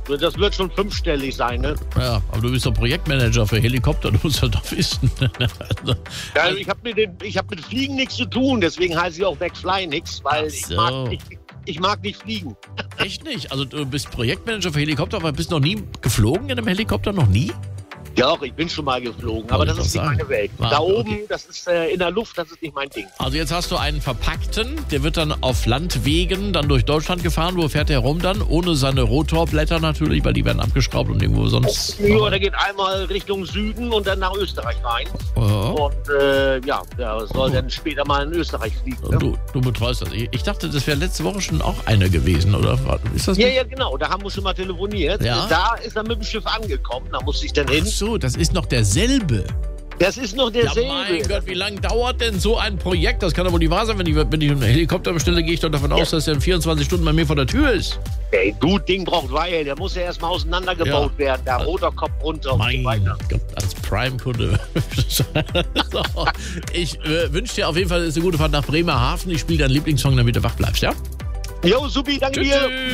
Das wird schon 5-stellig sein, ne? Ja, aber du bist doch Projektmanager für Helikopter, du musst halt doch wissen. Ja, ich hab mit Fliegen nichts zu tun, deswegen heiße ich auch McFly nix, weil ich mag nicht fliegen. Echt nicht? Also du bist Projektmanager für Helikopter, aber bist noch nie geflogen in einem Helikopter? Noch nie? Ja, ich bin schon mal geflogen, aber das ist nicht meine Welt. Da oben, das ist in der Luft, das ist nicht mein Ding. Also jetzt hast du einen verpackten, der wird dann auf Landwegen dann durch Deutschland gefahren. Wo fährt der rum dann? Ohne seine Rotorblätter natürlich, weil die werden abgeschraubt und irgendwo sonst... Ja, der geht einmal Richtung Süden und dann nach Österreich rein. Oh. Und der soll dann später mal in Österreich fliegen. Und du betreust das. Ich dachte, das wäre letzte Woche schon auch einer gewesen, oder? Ist das ja, genau, da haben wir schon mal telefoniert. Ja? Da ist er mit dem Schiff angekommen, da musste ich dann hin. Ach so, das ist noch derselbe. Das ist noch derselbe. Ja, mein Gott, wie lange dauert denn so ein Projekt? Das kann doch wohl nicht wahr sein. Wenn ich einen Helikopter bestelle, gehe ich doch davon aus, dass der in 24 Stunden bei mir vor der Tür ist. Ey, du, Ding braucht Weihe. Der muss ja erstmal auseinandergebaut werden. Der Rotorkopf runter mein und so weiter. Gott, als Prime-Kunde. So, ich wünsche dir auf jeden Fall eine gute Fahrt nach Bremerhaven. Ich spiele deinen Lieblingssong, damit du wach bleibst, ja? Jo, supi, danke dir.